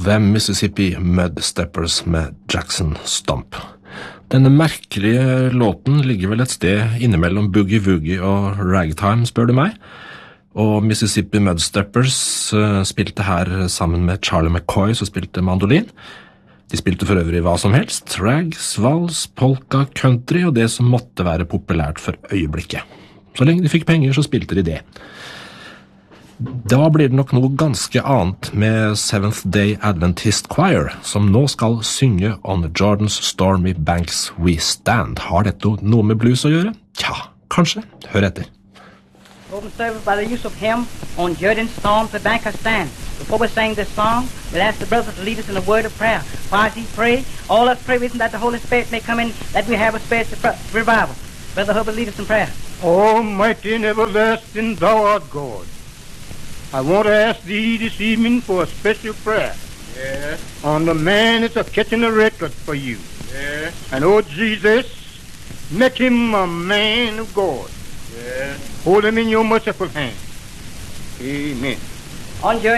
The Mississippi Mudsteppers med Jackson Stomp. Denne merkelige låten ligger vel et sted innimellom boogie-woogie og ragtime, spør du meg. Og Mississippi Mudsteppers spilte her sammen med Charlie McCoy, som spilte mandolin. De spilte for øvrig hva som helst, rags, vals, polka, country og det som måtte være populært for øyeblikket. Så lenge de fikk penger, så spilte de det. Da blir det nok noe ganske annet med Seventh Day Adventist Choir, som nå skal synge On Jordan's Stormy Banks We Stand. Har dette noe med blues å gjøre? Tja, kanskje. Hør etter. Open service by the use of hymn On Jordan's Stormy Banks I Stand. Before we sing this song, we'll ask the brothers to lead us in a word of prayer. While he pray, all us pray with him that the Holy Spirit may come in, that we have a spiritual revival. Brother Hubbard, lead us in prayer. Almighty and everlasting, thou art God. I want to ask thee this evening for a special prayer. Yes. On the man that's a catching a record for you. Yes. And oh Jesus, make him a man of God. Yes. Hold him in your merciful hand. Amen. On your